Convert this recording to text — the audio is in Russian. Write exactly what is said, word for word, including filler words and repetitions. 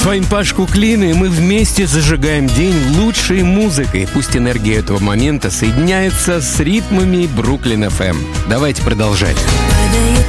С вами Паш Куклин, и мы вместе зажигаем день лучшей музыкой. Пусть энергия этого момента соединяется с ритмами Бруклин эф эм. Давайте продолжать. Падает